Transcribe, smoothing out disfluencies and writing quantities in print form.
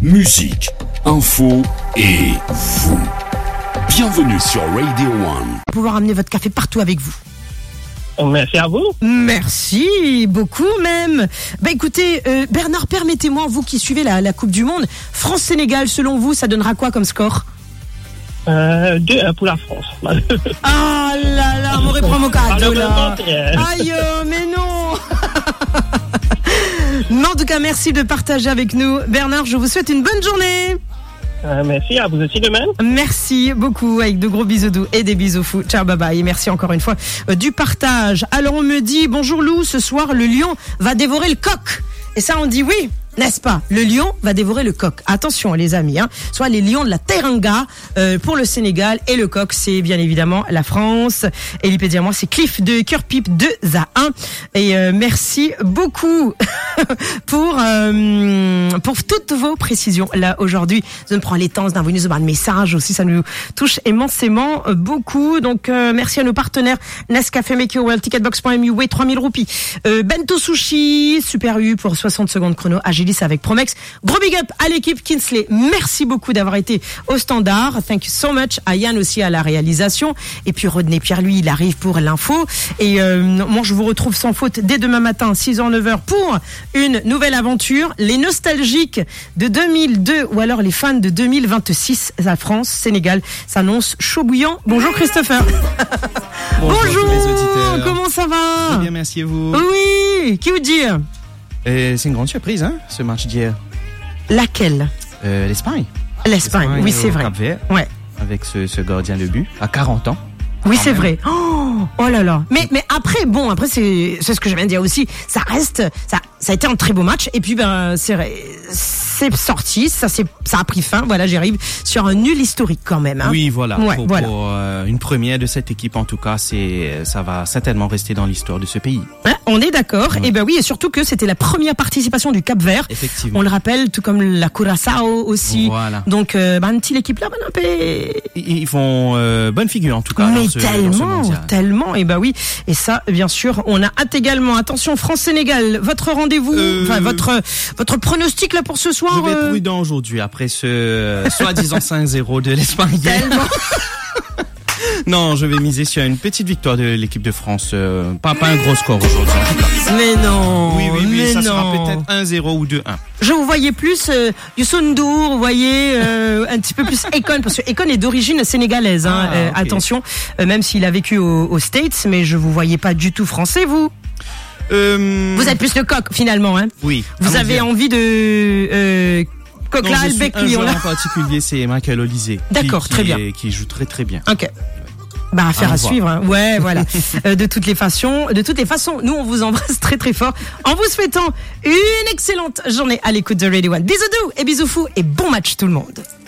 musique, info et vous. Bienvenue sur Radio One. Pouvoir amener votre café partout avec vous. Merci à vous. Merci beaucoup même. Écoutez, Bernard, permettez-moi, vous qui suivez la Coupe du Monde, France-Sénégal, selon vous, ça donnera quoi comme score? 2-1 pour la France. Ah là là, on reprend mon cadeau là. Aïe, mais non. Mais en tout cas, merci de partager avec nous. Bernard, je vous souhaite une bonne journée. Merci, à vous aussi de même. Merci beaucoup, avec de gros bisous doux et des bisous fous. Ciao, bye bye. Et merci encore une fois du partage. Alors on me dit, bonjour Lou, ce soir le lion va dévorer le coq. Et ça on dit oui, n'est-ce pas? Le lion va dévorer le coq. Attention les amis, soit les lions de la Teranga pour le Sénégal et le coq c'est bien évidemment la France. Et l'IPD moi c'est Cliff de Cœur-Pipe 2-1. Et merci beaucoup pour toutes vos précisions là aujourd'hui. Je me prends les temps d'envoyer nous un message aussi, ça nous touche immensément beaucoup. Donc merci à nos partenaires Nescafé Make Your World, Ticketbox.mu, Way 3000 roupies, Bento Sushi, Super U pour 60 secondes chrono, Agilis avec Promex. Gros big up à l'équipe Kinsley. Merci beaucoup d'avoir été au standard. Thank you so much. À Yann aussi à la réalisation. Et puis Rodney Pierre, lui, il arrive pour l'info. Et moi, je vous retrouve sans faute dès demain matin, 6h, 9h pour une nouvelle aventure. Les nostalgiques de 2002 ou alors les fans de 2026, la France, Sénégal, s'annonce chaud bouillant. Bonjour Christopher. Bonjour les auditeurs. Comment ça va? Très bien, merci et vous? Oui, qui vous dit? C'est une grande surprise, ce match d'hier. Laquelle? L'Espagne. L'Espagne, oui, c'est vrai. Cap-Vert, ouais. Avec ce gardien de but, à 40 ans. Oui, c'est vrai. Oh là là. Mais après, c'est ce que je viens de dire aussi. Ça a été un très beau match. Et puis, c'est sorti. Ça a pris fin. Voilà, j'arrive sur un nul historique quand même. Oui, voilà. Ouais, pour une première de cette équipe, en tout cas, ça va certainement rester dans l'histoire de ce pays. Hein, on est d'accord. Ouais. Et oui, et surtout que c'était la première participation du Cap-Vert. Effectivement. On le rappelle, tout comme la Curaçao aussi. Voilà. Donc, une petite équipe là, ils font bonne figure, en tout cas. Mais tellement. Et oui. Et ça, bien sûr, on a hâte également. Attention, France-Sénégal, votre rendez-vous, votre pronostic là pour ce soir. Je vais être prudent aujourd'hui après ce soi-disant 5-0 de l'Espagne. Non, je vais miser sur une petite victoire de l'équipe de France. Pas un gros score aujourd'hui. Mais non. Oui, ça sera peut-être 1-0 ou 2-1. Je vous voyais plus Youssou N'Dour, vous voyez un petit peu plus Akon, parce que Akon est d'origine sénégalaise. Okay. Attention, même s'il a vécu aux States, mais je vous voyais pas du tout français, vous. Vous êtes plus le coq finalement, Oui. Vous avez envie de coq-là, le bec lion là. En particulier, c'est Michael Olise. D'accord, très bien. Qui joue très très bien. Ok. Affaire à suivre. Ouais, voilà. De toutes les façons, nous on vous embrasse très très fort en vous souhaitant une excellente journée à l'écoute de Radio One. Bisous doux et bisous fous et bon match tout le monde.